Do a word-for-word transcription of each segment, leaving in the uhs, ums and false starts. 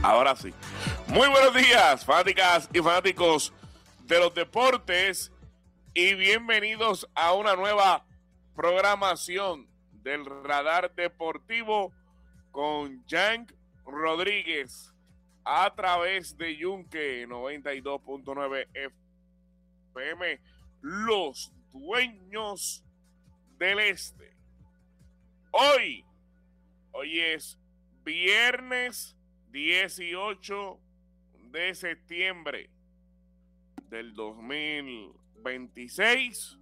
Ahora sí. Muy buenos días, fanáticas y fanáticos de los deportes, y bienvenidos a una nueva programación del Radar Deportivo con Yank Rodríguez a través de Yunque noventa y dos punto nueve F M, los dueños del este. Hoy, hoy es viernes dieciocho de septiembre del dos mil veintiséis.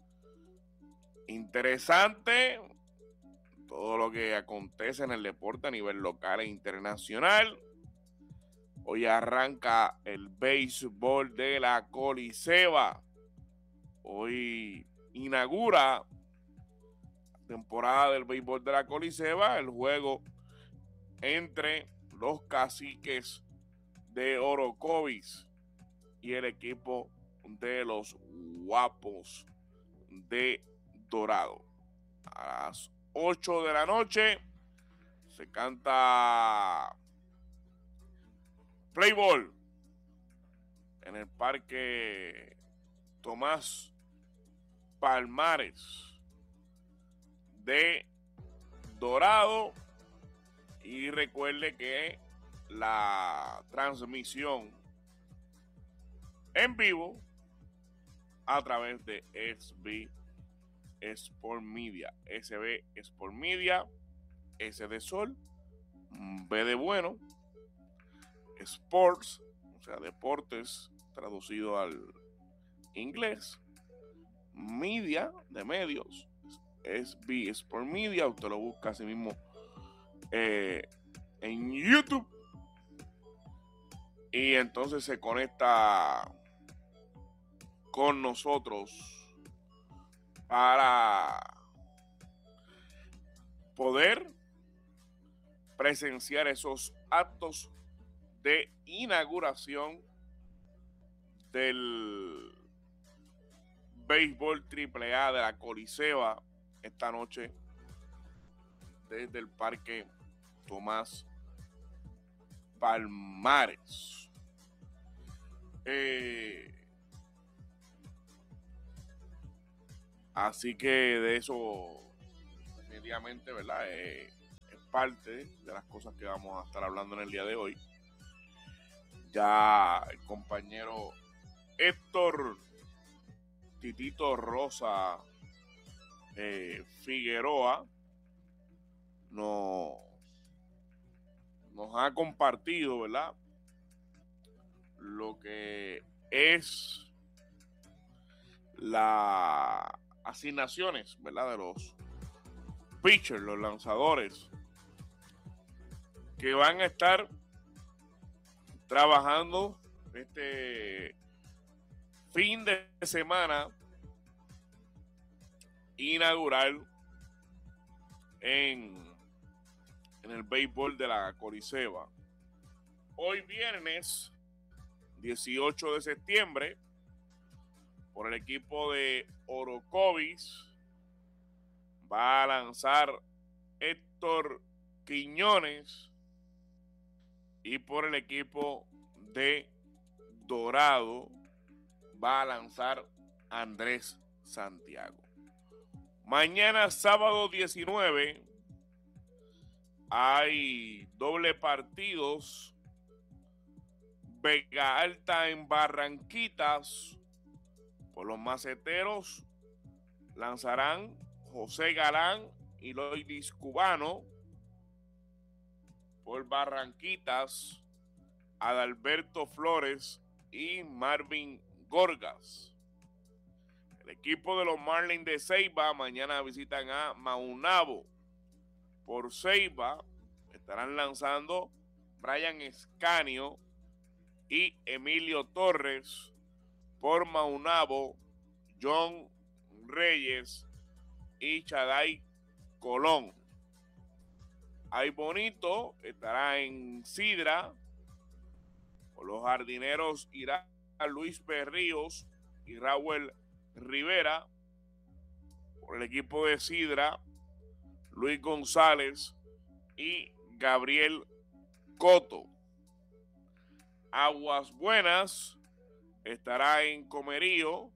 Interesante todo lo que acontece en el deporte a nivel local e internacional. Hoy arranca el béisbol de la Coliseba. Hoy inaugura la temporada del béisbol de la Coliseba, el juego entre los Caciques de Orocovis y el equipo de los Guapos de Dorado. A las ocho de la noche se canta play ball en el Parque Tomás Palmares de Dorado. Y recuerde que la transmisión en vivo a través de S B Sport Media, S B Sport Media, S de Sol, B de Bueno, Sports, o sea, deportes traducido al inglés, Media de medios, S B Sport Media. Usted lo busca así mismo Eh, en YouTube, y entonces se conecta con nosotros para poder presenciar esos actos de inauguración del béisbol triple A de la Coliseba esta noche desde el Parque Tomás Palmares. Eh, así que de eso definitivamente, ¿verdad? Eh, es parte de las cosas que vamos a estar hablando en el día de hoy. Ya el compañero Héctor Titito Rosa eh, Figueroa nos, nos ha compartido, ¿verdad?, lo que es las asignaciones, ¿verdad?, de los pitchers, los lanzadores que van a estar trabajando este fin de semana inaugural en en el béisbol de la Coliseba. Hoy viernes dieciocho de septiembre, por el equipo de Orocovis va a lanzar Héctor Quiñones, y por el equipo de Dorado va a lanzar Andrés Santiago. Mañana sábado diecinueve hay doble partidos. Vega Alta en Barranquitas. Por los maceteros lanzarán José Galán y Loidis Cubano. Por Barranquitas, Adalberto Flores y Marvin Gorgas. El equipo de los Marlins de Ceiba mañana visitan a Maunabo. Por Ceiba estarán lanzando Brian Escanio y Emilio Torres. Por Maunabo, John Reyes y Chaday Colón. Ay Bonito estará en Sidra. Por los jardineros irá Luis Berríos y Raúl Rivera. Por el equipo de Sidra, Luis González y Gabriel Coto. Aguas Buenas estará en Comerío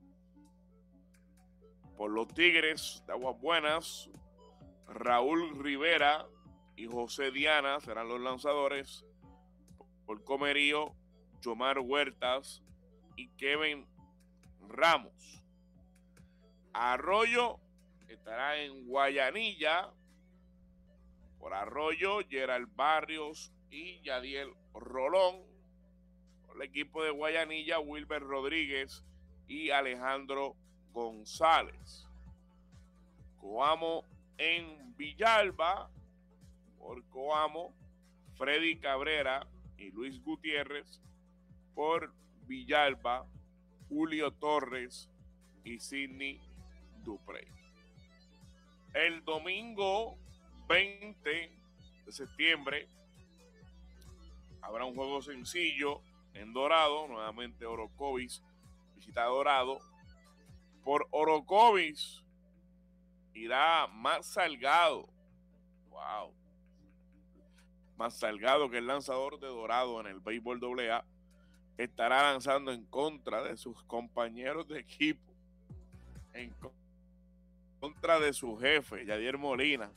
por los Tigres de Aguas Buenas. Raúl Rivera y José Diana serán los lanzadores. Por Comerío, Yomar Huertas y Kevin Ramos. Arroyo estará en Guayanilla. Por Arroyo, Gerald Barrios y Yadiel Rolón. Por el equipo de Guayanilla, Wilber Rodríguez y Alejandro González. Coamo en Villalba. Por Coamo, Freddy Cabrera y Luis Gutiérrez. Por Villalba, Julio Torres y Sidney Duprey. El domingo veinte de septiembre habrá un juego sencillo en Dorado. Nuevamente Orocovis visita Dorado. Por Orocovis irá más Salgado. Wow. Más Salgado, que el lanzador de Dorado en el béisbol doble A, estará lanzando en contra de sus compañeros de equipo, en contra de su jefe, Yadier Molina.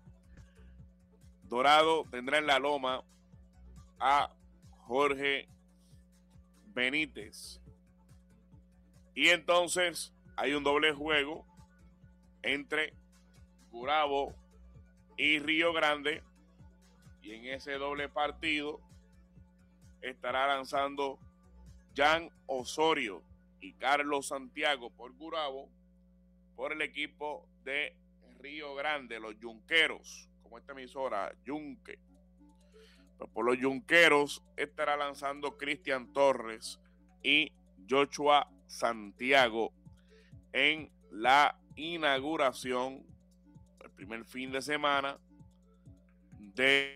Dorado tendrá en la loma a Jorge Benítez. Y entonces hay un doble juego entre Gurabo y Río Grande. Y en ese doble partido estará lanzando Jan Osorio y Carlos Santiago por Gurabo, por el equipo de Río Grande, los Yunqueros, como esta emisora, Yunque. Pues por los Yunqueros estará lanzando Cristian Torres y Joshua Santiago en la inauguración, el primer fin de semana de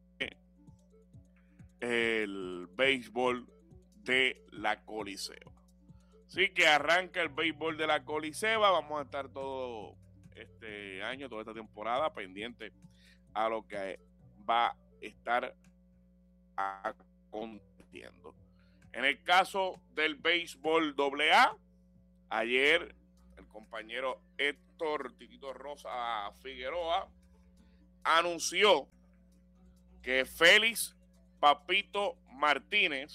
el béisbol de la Coliseo. Así que arranca el béisbol de la Coliseo. Vamos a estar todo este año, toda esta temporada, pendiente a lo que va a estar aconteciendo. En el caso del béisbol doble A, ayer el compañero Héctor Titito Rosa Figueroa anunció que Félix Papito Martínez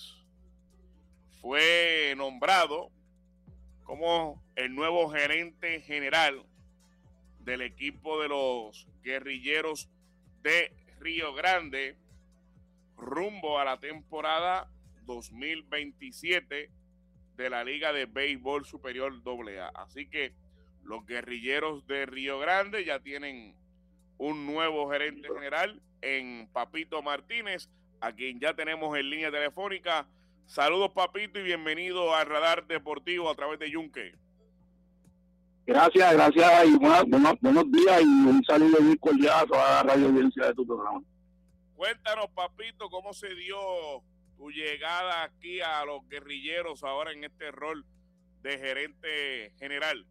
fue nombrado como el nuevo gerente general del equipo de los Guerrilleros de Río Grande rumbo a la temporada dos mil veintisiete de la Liga de Béisbol Superior doble A. Así que los Guerrilleros de Río Grande ya tienen un nuevo gerente general en Papito Martínez, a quien ya tenemos en línea telefónica. Saludos, Papito, y bienvenido al Radar Deportivo a través de Yunque. Gracias, gracias, y buenos, buenos, buenos días, y un saludo muy cordial a toda la radio audiencia de tu programa. Cuéntanos, Papito, cómo se dio tu llegada aquí a los Guerrilleros ahora en este rol de gerente general.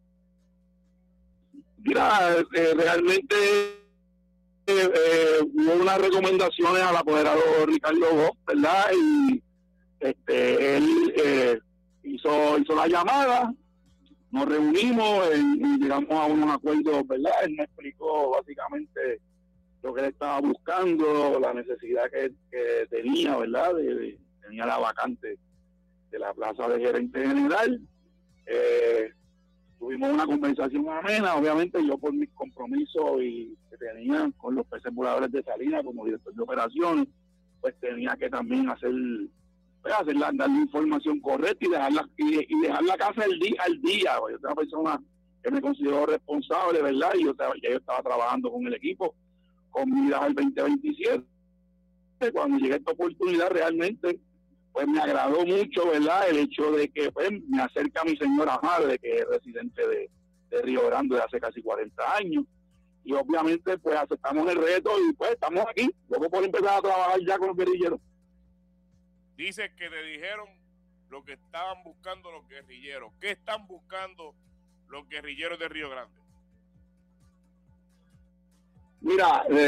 Mira, eh, realmente eh, eh, hubo unas recomendaciones al apoderado Ricardo Gómez, ¿verdad? Y este, él eh, hizo, hizo la llamada, nos reunimos y, y llegamos a unos acuerdos, ¿verdad? Él me explicó básicamente lo que él estaba buscando, la necesidad que, que tenía, ¿verdad? De, de, tenía la vacante de la plaza de gerente general. Eh, tuvimos una conversación amena, obviamente yo por mis compromisos y que tenía con los peces voladores de Salinas como director de operaciones, pues tenía que también hacer, pues hacer la, darle información correcta y dejarla y, y dejar la casa al día, al día. Yo soy una persona que me considero responsable, ¿verdad? Y yo, ya yo estaba trabajando con el equipo con miras al veinte veintisiete. Cuando llegué a esta oportunidad realmente pues me agradó mucho, ¿verdad? El hecho de que pues, me acerca a mi señora madre, que es residente de, de Río Grande de hace casi cuarenta años, y obviamente pues aceptamos el reto y pues estamos aquí, luego por empezar a trabajar ya con los guerrilleros. Dice que te dijeron lo que estaban buscando los guerrilleros. ¿Qué están buscando los guerrilleros de Río Grande? Mira, eh,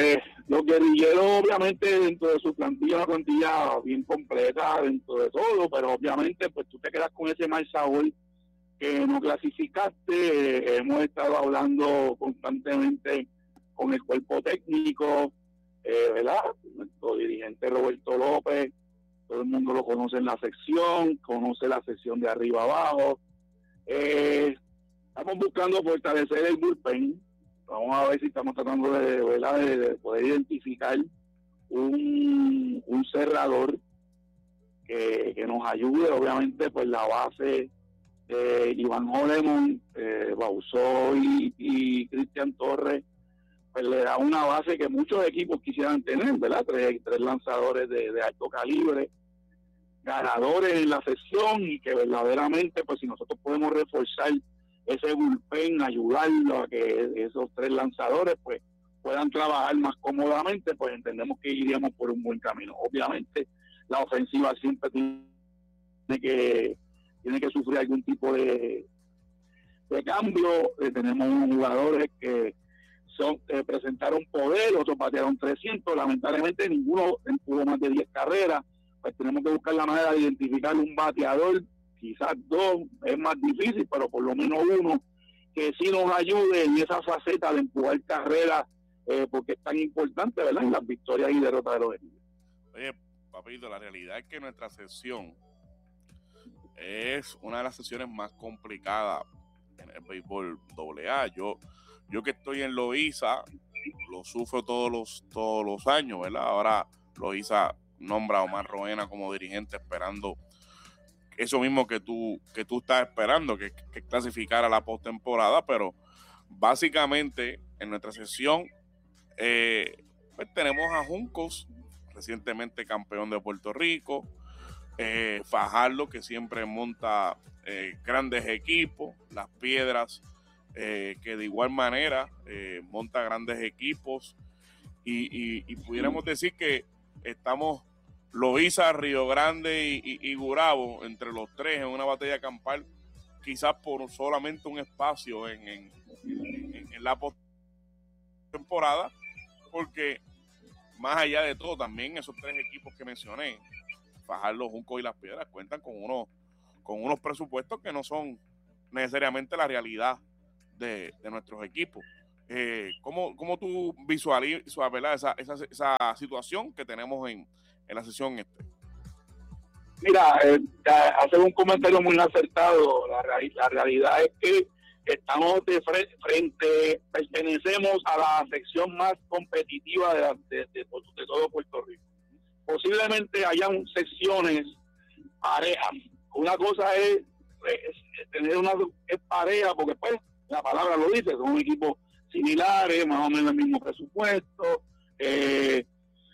los guerrilleros, obviamente, dentro de su plantilla, una plantilla bien completa dentro de todo, pero obviamente, pues tú te quedas con ese mal sabor que no clasificaste. Eh, hemos estado hablando constantemente con el cuerpo técnico, eh, ¿verdad? Nuestro dirigente Roberto López, todo el mundo lo conoce en la sección, conoce la sección de arriba abajo. Eh, estamos buscando fortalecer el bullpen. Vamos a ver si estamos tratando de, ¿verdad? de, de poder identificar un, un cerrador que, que nos ayude. Obviamente, pues la base de Iván Holemon, eh, Bausó y, y Cristian Torres, pues le da una base que muchos equipos quisieran tener, ¿verdad? Tres, tres lanzadores de, de alto calibre, ganadores en la sesión, y que verdaderamente, pues si nosotros podemos reforzar ese bullpen, ayudarlo a que esos tres lanzadores pues puedan trabajar más cómodamente, pues entendemos que iríamos por un buen camino. Obviamente la ofensiva siempre tiene que tiene que sufrir algún tipo de, de cambio. Eh, tenemos unos jugadores que son eh, presentaron poder, otros batearon trescientos, lamentablemente ninguno tuvo más de diez carreras. Pues tenemos que buscar la manera de identificar un bateador, quizás dos, es más difícil, pero por lo menos uno que sí nos ayude en esa faceta de empujar carreras, eh, porque es tan importante, ¿verdad?, en las victorias y derrotas de los equipos. Oye, papito, la realidad es que nuestra sesión es una de las sesiones más complicadas en el béisbol doble A. Yo, yo que estoy en Loíza, lo sufro todos los, todos los años, ¿verdad? Ahora Loíza nombra a Omar Roena como dirigente, esperando eso mismo que tú, que tú estás esperando, que, que clasificar a la postemporada, pero básicamente en nuestra sesión eh, pues tenemos a Juncos, recientemente campeón de Puerto Rico, eh, Fajardo, que siempre monta eh, grandes equipos, Las Piedras, eh, que de igual manera eh, monta grandes equipos, y, y, y pudiéramos decir que estamos Loíza, Río Grande y, y, y Gurabo, entre los tres en una batalla campal, quizás por solamente un espacio en, en, en, en la postemporada, porque más allá de todo, también esos tres equipos que mencioné, Fajardo, Junco y Las Piedras, cuentan con unos, con unos presupuestos que no son necesariamente la realidad de, de nuestros equipos. Eh, ¿cómo, ¿Cómo tú visualizas, ¿verdad?, esa, esa, esa situación que tenemos en en la sesión este? Mira, eh, hacer un comentario muy acertado. La, la realidad es que estamos de frente, frente, pertenecemos a la sección más competitiva de, la, de, de, de todo Puerto Rico. Posiblemente hayan secciones parejas. Una cosa es, es tener una es pareja, porque pues la palabra lo dice, son equipos similares, más o menos el mismo presupuesto, eh,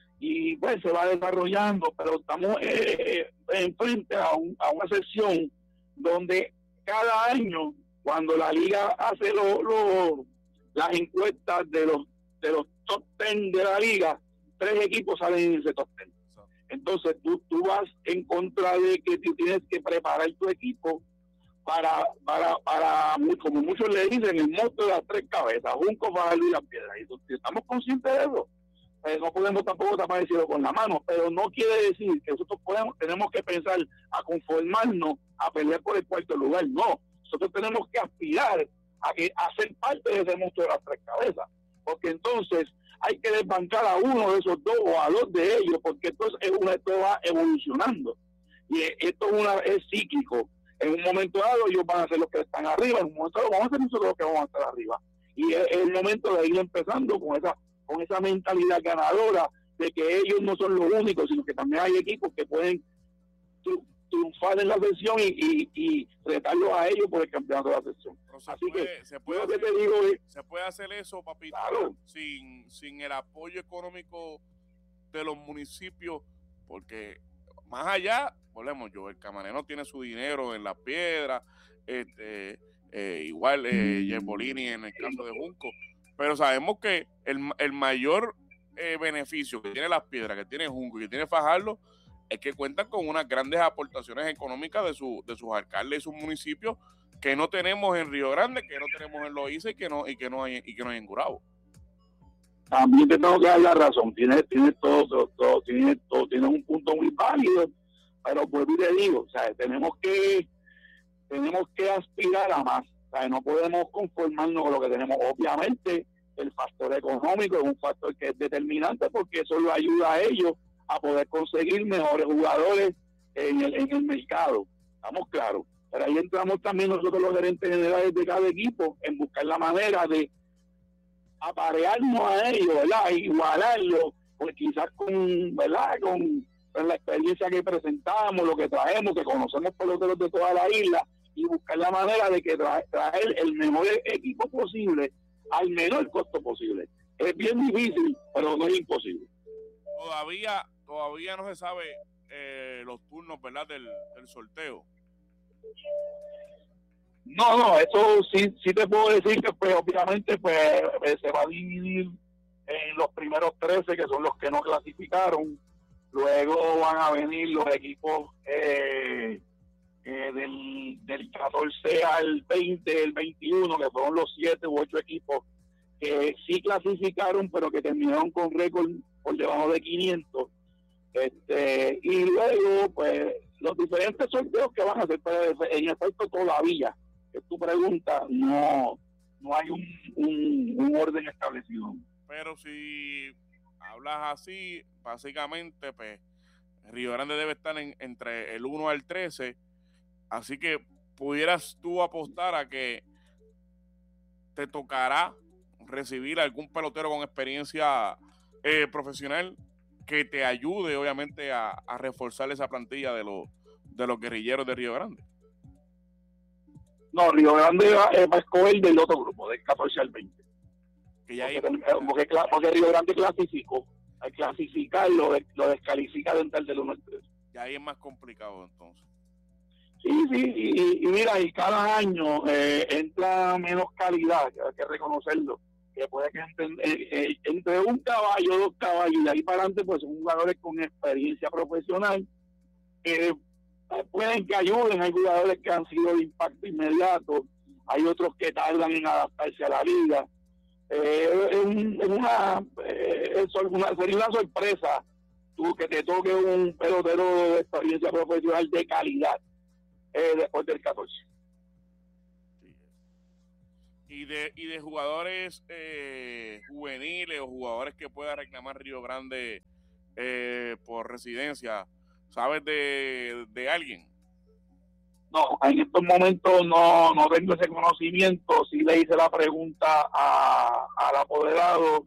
y pues se va desarrollando, pero estamos eh, enfrente a, un, a una sección donde cada año, cuando la liga hace lo, lo, las encuestas de los de los top ten de la liga, tres equipos salen en ese top ten. Entonces tú, tú vas en contra de que tú tienes que preparar tu equipo para, para, para como muchos le dicen, el monstruo de las tres cabezas, Junco, Fajardo y Las Piedras. Y estamos conscientes de eso. Eh, no podemos tampoco tapar el cielo con la mano, pero no quiere decir que nosotros podemos, tenemos que pensar a conformarnos a pelear por el cuarto lugar. No, nosotros tenemos que aspirar a, que, a ser parte de ese monstruo de las tres cabezas, porque entonces hay que desbancar a uno de esos dos o a dos de ellos, porque entonces es una, esto va evolucionando y esto es, una, es cíclico. En un momento dado ellos van a ser los que están arriba, en un momento dado vamos a ser nosotros los que vamos a estar arriba, y es, es el momento de ir empezando con esa con esa mentalidad ganadora de que ellos no son los únicos, sino que también hay equipos que pueden tri triunfar en la sesión y, y, y retarlos a ellos por el campeonato de la sesión. Así puede, que, se puede, hacer, te digo es, se puede hacer eso, papito, claro, sin, sin el apoyo económico de los municipios, porque más allá, volvemos, yo, el Camarero tiene su dinero en Las Piedras, este, eh, igual eh, Yerbolini en el caso de Junco, pero sabemos que el, el mayor eh, beneficio que tiene Las Piedras, que tiene Junco y que tiene Fajardo, es que cuentan con unas grandes aportaciones económicas de, su, de sus alcaldes y sus municipios que no tenemos en Río Grande, que no tenemos en Loíza y que no, y que no hay, y que no hay en Gurabo. también te tengo que dar la razón, tienes, tienes todo, todo, todo, tienes todo, tienes un punto muy válido, pero vuelvo y te digo, o sea, tenemos que, tenemos que aspirar a más, o sea, no podemos conformarnos con lo que tenemos. Obviamente, el factor económico es un factor que es determinante porque eso lo ayuda a ellos a poder conseguir mejores jugadores en el, en el mercado, estamos claros. Pero ahí entramos también nosotros los gerentes generales de cada equipo en buscar la manera de aparearnos a ellos, ¿verdad? Igualarlo, pues quizás con, ¿verdad? Con, con la experiencia que presentamos, lo que traemos, que conocemos peloteros de toda la isla, y buscar la manera de que tra traer el mejor equipo posible al menor costo posible. Es bien difícil, pero no es imposible. Todavía, todavía no se sabe eh, los turnos, ¿verdad? Del, del sorteo. No, no, eso sí, sí te puedo decir que pues obviamente pues se va a dividir en los primeros trece, que son los que no clasificaron. Luego van a venir los equipos eh, eh, del, del catorce al veinte, el veintiuno, que fueron los siete u ocho equipos que sí clasificaron, pero que terminaron con récord por debajo de quinientos. Este, y luego, pues, los diferentes sorteos que van a hacer, pero en efecto todavía, que tu pregunta, no, no hay un, un, un orden establecido. Pero si hablas así, básicamente, pues, Río Grande debe estar en, entre el uno al trece, así que pudieras tú apostar a que te tocará recibir algún pelotero con experiencia eh, profesional que te ayude, obviamente, a, a reforzar esa plantilla de los, de los guerrilleros de Río Grande. No, Río Grande va, eh, va a escoger del otro grupo, del catorce al veinte. Que ya porque, hay... porque, porque Río Grande clasificó. Al clasificar lo, lo descalifica dentro del uno al tres. Ya ahí es más complicado, entonces. Sí, sí, y, y mira, y cada año eh, entra menos calidad, que hay que reconocerlo. Que puede que entre, eh, entre un caballo, dos caballos, y de ahí para adelante, pues son jugadores con experiencia profesional, que eh, pueden que ayuden. Hay jugadores que han sido de impacto inmediato, hay otros que tardan en adaptarse a la liga. Eh, es, un, es una, eh, es una sería una sorpresa tú que te toque un pelotero de experiencia profesional de calidad eh, después del catorce. Y de, y de jugadores eh, juveniles o jugadores que pueda reclamar Río Grande eh, por residencia, ¿sabes de, de alguien? No, en estos momentos no, no tengo ese conocimiento. Sí le hice la pregunta a, al apoderado.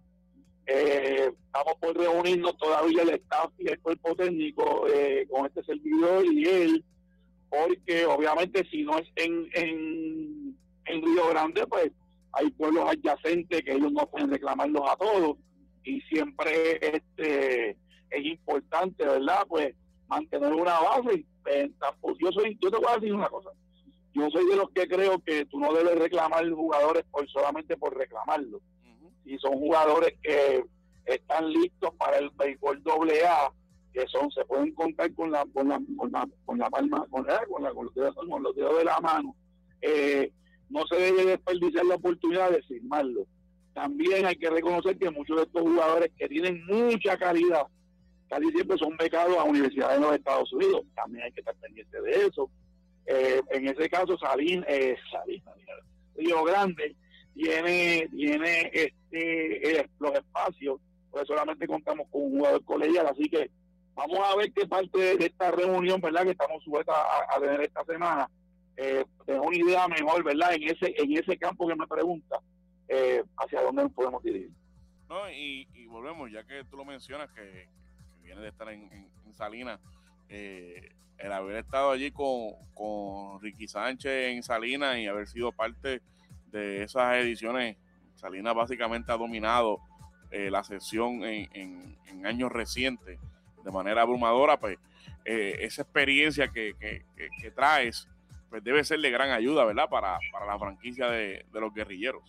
Eh, estamos por reunirnos todavía el staff y el cuerpo técnico eh, con este servidor y él, porque obviamente si no es en, en, en Río Grande, pues hay pueblos adyacentes que ellos no pueden reclamarlos a todos, y siempre este es importante, ¿verdad? Pues mantener una base. Yo soy, yo te voy a decir una cosa, yo soy de los que creo que tú no debes reclamar jugadores por solamente por reclamarlo. Uh-huh. Si son jugadores que están listos para el béisbol doble A, que son, se pueden contar con la, con la, con la, con la palma, con, la, con, la, con, los dedos, con los dedos de la mano, eh, no se debe desperdiciar la oportunidad de firmarlo. También hay que reconocer que muchos de estos jugadores que tienen mucha calidad casi siempre son becados a universidades en los Estados Unidos. También hay que estar pendiente de eso. Eh, en ese caso, Salín, eh, Salín, Río Grande tiene, tiene este, eh, los espacios, pues solamente contamos con un jugador colegial, así que vamos a ver qué parte de esta reunión, ¿verdad?, que estamos sujetos a, a tener esta semana, eh, tener una idea mejor, ¿verdad?, en ese, en ese campo que me pregunta, eh, hacia dónde nos podemos dirigir. No, y, y volvemos, ya que tú lo mencionas, que viene de estar en, en, en Salinas, eh, el haber estado allí con, con Ricky Sánchez en Salinas y haber sido parte de esas ediciones. Salinas básicamente ha dominado eh, la sesión en, en, en años recientes de manera abrumadora, pues eh, esa experiencia que, que, que, que traes, pues debe ser de gran ayuda, ¿verdad?, para, para la franquicia de, de los guerrilleros.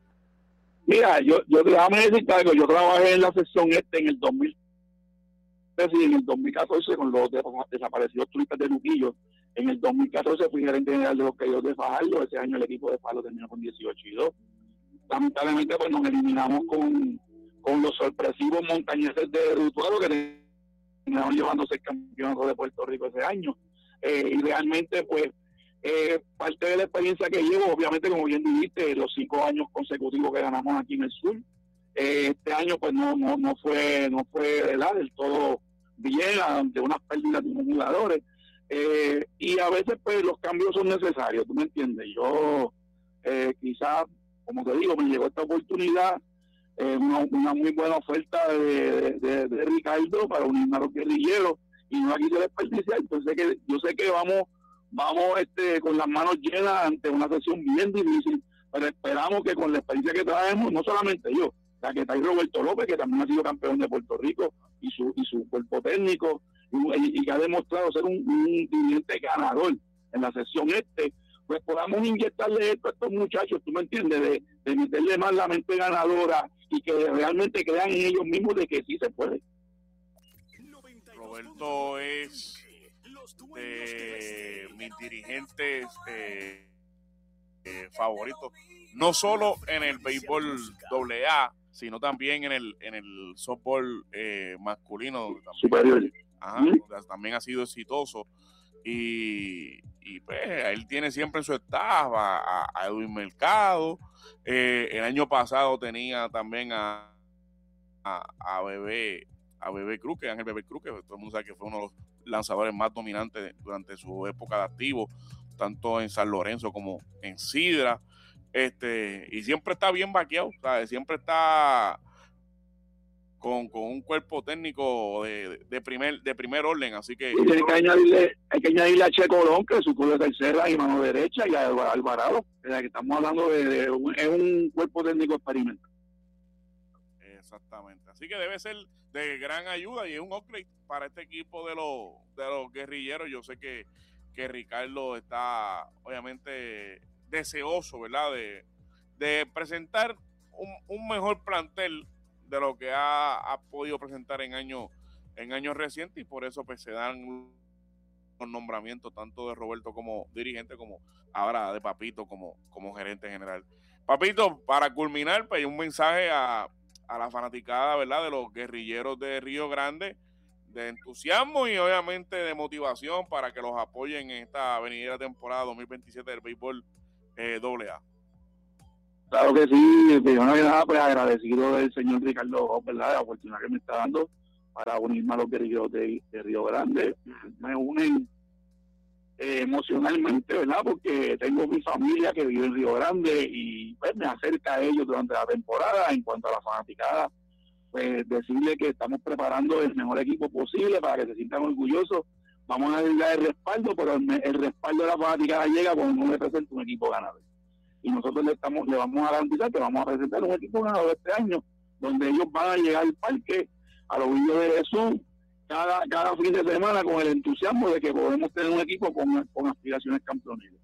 Mira, yo, yo déjame decirte algo, yo trabajé en la sesión este en el dos mil y en el dos mil catorce con los desaparecidos turistas de Luquillo. En el dos mil catorce fui gerente general de los Caídos de Fajardo. Ese año el equipo de Fajardo terminó con dieciocho y dos. Lamentablemente pues nos eliminamos con, con los sorpresivos montañeses de Utuado que terminaron llevándose el campeonato de Puerto Rico ese año. Eh, y realmente, pues, eh, parte de la experiencia que llevo, obviamente, como bien dijiste, los cinco años consecutivos que ganamos aquí en el sur. Eh, este año, pues, no no no fue, no fue ¿verdad? Del todo bien, ante unas pérdidas de unos jugadores. Eh, y a veces, pues, los cambios son necesarios, ¿tú me entiendes? Yo, eh, quizás, como te digo, me llegó esta oportunidad, eh, una, una muy buena oferta de, de, de Ricardo para unirme a los guerrilleros, y no la quise desperdiciar. Entonces, que yo sé que vamos vamos este con las manos llenas ante una sesión bien difícil, pero esperamos que con la experiencia que traemos, no solamente yo, la que está ahí Roberto López, que también ha sido campeón de Puerto Rico, y su y su cuerpo técnico, y, y que ha demostrado ser un, un dirigente ganador en la sesión este, pues podamos inyectarle esto a estos muchachos, tú me entiendes, de, de meterle más la mente ganadora y que realmente crean en ellos mismos de que sí se puede. Roberto es de mis dirigentes eh, eh, favoritos, no solo en el béisbol doble A, sino también en el en el softball eh, masculino también, superior. Ajá, ¿Mm? También ha sido exitoso, y, y pues él tiene siempre en su staff a, a Edwin Mercado. Eh, el año pasado tenía también a a, a Bebé a Bebé Cruz, que Ángel Bebé Cruz, que todo el mundo sabe que fue uno de los lanzadores más dominantes durante su época de activo, tanto en San Lorenzo como en Sidra. Este, y siempre está bien vaqueado, ¿sabes? Siempre está con, con un cuerpo técnico de, de primer de primer orden, así que... Y hay que añadirle, hay que añadirle a Che Colón, que es su club de tercera y mano derecha, y a Alvarado, que estamos hablando de, de un, es un cuerpo técnico experimental. Exactamente, así que debe ser de gran ayuda y es un upgrade para este equipo de los de los guerrilleros. Yo sé que, que Ricardo está obviamente deseoso, ¿verdad?, de, de presentar un, un mejor plantel de lo que ha, ha podido presentar en años en años recientes, y por eso pues se dan los nombramientos tanto de Roberto como dirigente, como ahora de Papito como, como gerente general. Papito, para culminar, pues un mensaje a a la fanaticada, ¿verdad?, de los guerrilleros de Río Grande, de entusiasmo y obviamente de motivación para que los apoyen en esta venidera temporada dos mil veintisiete del béisbol eh, doble A. Claro que sí, yo no nada, pues agradecido del señor Ricardo, ¿verdad?, la oportunidad que me está dando para unirme a los guerrilleros de, de Río Grande. Me unen eh, emocionalmente, ¿verdad?, porque tengo mi familia que vive en Río Grande y pues me acerca a ellos durante la temporada. En cuanto a la fanaticada, pues decirle que estamos preparando el mejor equipo posible para que se sientan orgullosos. Vamos a darle el respaldo, pero el, el respaldo de la fanaticada llega cuando uno representa un equipo ganador. Y nosotros le, estamos, le vamos a garantizar que vamos a presentar un equipo ganador este año, donde ellos van a llegar al parque, a los Villos de Jesús, Cada, cada fin de semana con el entusiasmo de que podemos tener un equipo con, con aspiraciones campeoniles.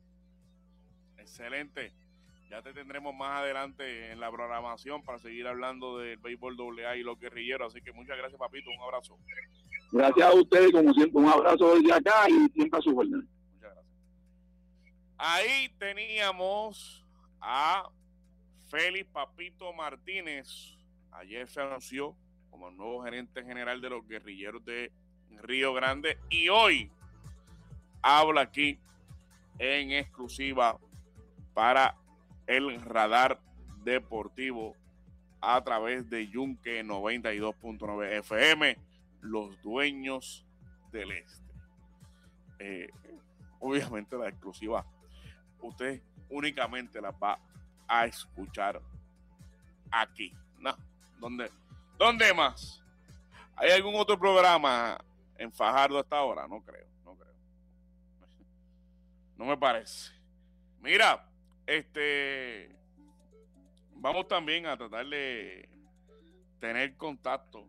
Excelente. Ya te tendremos más adelante en la programación para seguir hablando del béisbol doble A y los guerrilleros. Así que muchas gracias, Papito. Un abrazo. Gracias a ustedes, como siempre, un abrazo desde acá y siempre a su orden. Muchas gracias. Ahí teníamos a Félix Papito Martínez. Ayer se anunció como el nuevo gerente general de los guerrilleros de Río Grande, y hoy habla aquí en exclusiva para el Radar Deportivo a través de Yunque noventa y dos punto nueve F M, los dueños del este. Eh, obviamente la exclusiva usted únicamente la va a escuchar aquí, ¿no? ¿Dónde? ¿Dónde más? ¿Hay algún otro programa en Fajardo hasta ahora? No creo, no creo. No me parece. Mira, este, vamos también a tratar de tener contacto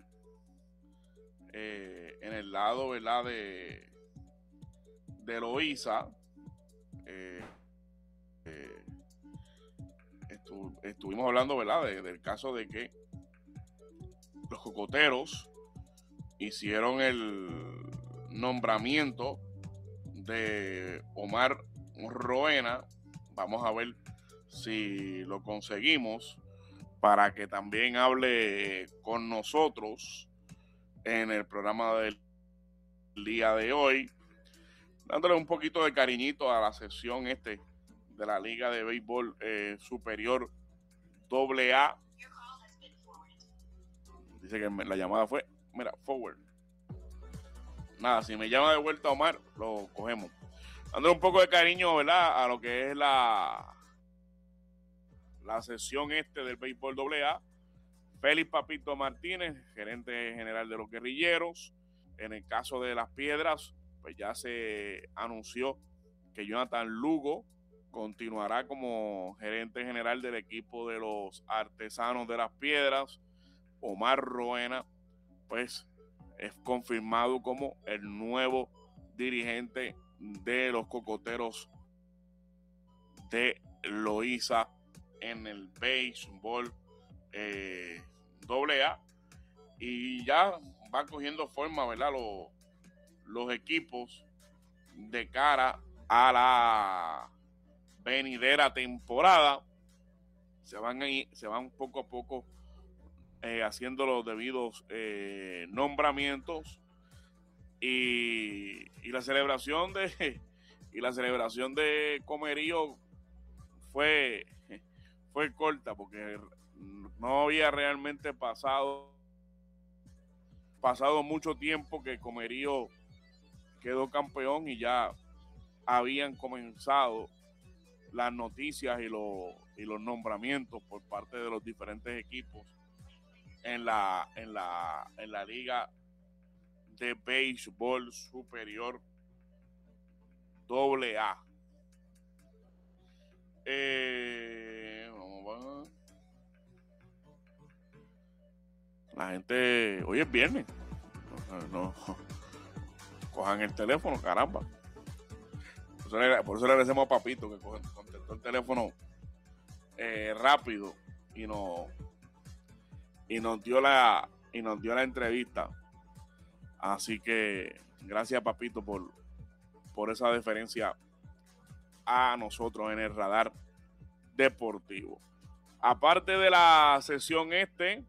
eh, en el lado, ¿verdad?, de, de Loíza. Eh, eh, estu, estuvimos hablando, ¿verdad?, de, del caso de que los cocoteros hicieron el nombramiento de Omar Roena. Vamos a ver si lo conseguimos para que también hable con nosotros en el programa del día de hoy, dándole un poquito de cariñito a la sesión este de la Liga de Béisbol eh, Superior doble A. Dice que la llamada fue, mira, forward. Nada, si me llama de vuelta Omar, lo cogemos. Dándole un poco de cariño, ¿verdad?, a lo que es la la sesión este del béisbol doble A. Félix Papito Martínez, gerente general de los Guerrilleros. En el caso de las Piedras, pues ya se anunció que Jonathan Lugo continuará como gerente general del equipo de los Artesanos de las Piedras. Omar Roena, pues, es confirmado como el nuevo dirigente de los Cocoteros de Loíza en el béisbol eh, doble A. Y ya van cogiendo forma, ¿verdad?, los, los equipos de cara a la venidera temporada. Se van, ahí, se van poco a poco eh, haciendo los debidos eh, nombramientos y, y la celebración de y la celebración de Comerío fue fue corta porque no había realmente pasado pasado mucho tiempo que Comerío quedó campeón y ya habían comenzado las noticias y los, y los nombramientos por parte de los diferentes equipos en la, en la, en la Liga de Béisbol Superior doble A. Eh, vamos a... La gente, hoy es viernes, no, no cojan el teléfono, caramba. Por eso le, por eso le agradecemos a Papito que contestó el teléfono eh, rápido y nos y nos dio la y nos dio la entrevista. Así que gracias, Papito, por, por esa deferencia a nosotros en el radar deportivo. Aparte de la sesión este,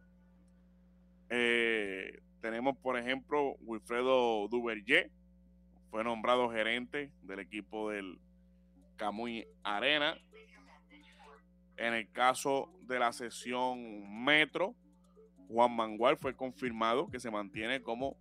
eh, tenemos, por ejemplo, Wilfredo Duvergé, fue nombrado gerente del equipo del Camuy Arena. En el caso de la sesión Metro, Juan Mangual fue confirmado que se mantiene como